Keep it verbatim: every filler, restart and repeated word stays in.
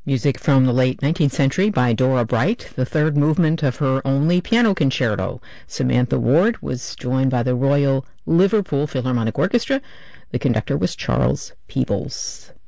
Music from the late nineteenth century by Dora Bright, the third movement of her only piano concerto. Samantha Ward was joined by the Royal Liverpool Philharmonic Orchestra. The conductor was Charles Peebles.